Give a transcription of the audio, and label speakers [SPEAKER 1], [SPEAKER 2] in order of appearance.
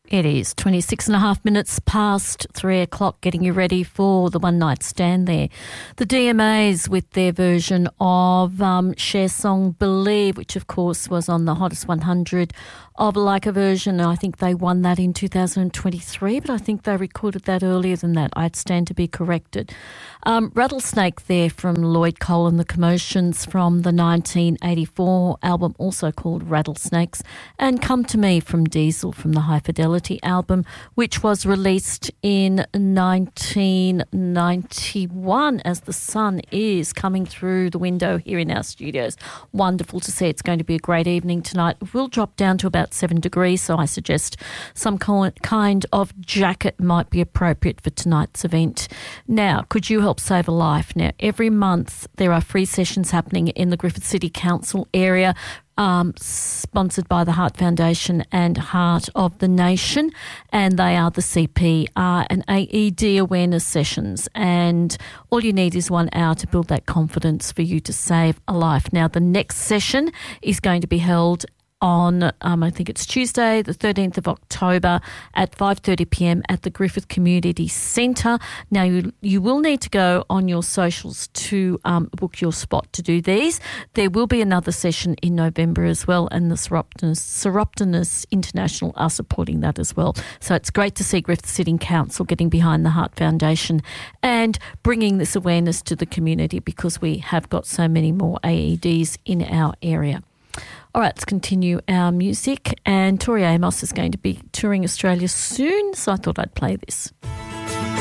[SPEAKER 1] It is 26 and a half minutes past 3 o'clock, getting you ready for the one night stand there. The DMAs with their version of Cher's song Believe, which of course was on the Hottest 100 of Like a Version. I think they won that in 2023, but I think they recorded that earlier than that. I'd stand to be corrected. Rattlesnake there from Lloyd Cole and the Commotions from the 1984 album, also called Rattlesnakes, and Come to Me from Diesel from the High Fidelity album, which was released in 1991 as the sun is coming through the window here in our studios. Wonderful to see. It's going to be a great evening tonight. It will drop down to about 7 degrees, so I suggest some kind of jacket might be appropriate for tonight's event. Now, could you help save a life? Now, every month there are free sessions happening in the Griffith City Council area, sponsored by the Heart Foundation and Heart of the Nation, and they are the CPR and AED awareness sessions, and all you need is 1 hour to build that confidence for you to save a life. Now, the next session is going to be held on, I think it's Tuesday, the 13th of October at 5:30pm at the Griffith Community Centre. Now, you will need to go on your socials to book your spot to do these. There will be another session in November as well, and the Seroptinus International are supporting that as well. So it's great to see Griffith City Council getting behind the Heart Foundation and bringing this awareness to the community, because we have got so many more AEDs in our area. All right, let's continue our music. And Tori Amos is going to be touring Australia soon, so I thought I'd play this.